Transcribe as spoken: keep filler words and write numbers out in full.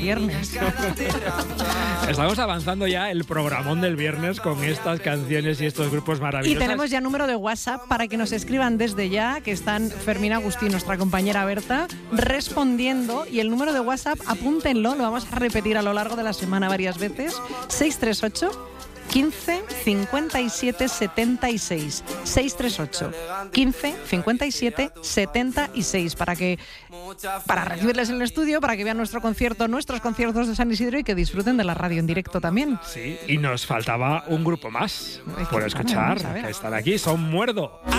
Viernes. Estamos avanzando ya el programón del viernes con estas canciones y estos grupos maravillosos. Y tenemos ya número de WhatsApp para que nos escriban desde ya, que están Fermín Agustín, nuestra compañera Berta, respondiendo. Y el número de WhatsApp, apúntenlo, lo vamos a repetir a lo largo de la semana varias veces. seis tres ocho, quince, cincuenta y siete, setenta y seis. seis tres ocho, quince, cincuenta y siete, setenta y seis. Para que para recibirles en el estudio, para que vean nuestro concierto, nuestros conciertos de San Isidro y que disfruten de la radio en directo también. Sí, y nos faltaba un grupo más por escuchar, que están aquí, son Muerdo.